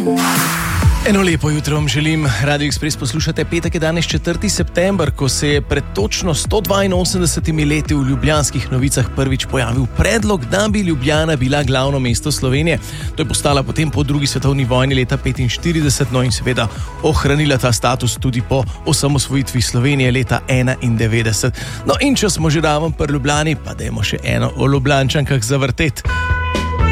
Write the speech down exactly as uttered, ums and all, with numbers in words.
Eno lepo jutro vam želim. Radio Express poslušate. Petek je danes četrti september, ko se je pred točno sto dvainosemdesetimi leti v Ljubljanskih novicah prvič pojavil predlog, da bi Ljubljana bila glavno mesto Slovenije. To je postala potem po drugi svetovni vojni leta petinštirideset, no in seveda ohranila ta status tudi po osamosvojitvi Slovenije leta enaindevetdeset. No in če smo že raven pri Ljubljani, pa dajmo še eno o Ljubljančankah zavrtet.